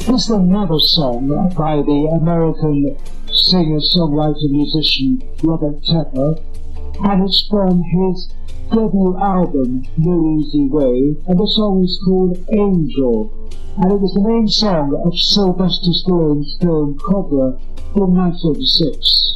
This is another song by the American singer-songwriter musician Robert Tepper, and it's from his debut album No Easy Way, and the song is called Angel, and it was the main song of Sylvester Stallone's film Cobra in 1986.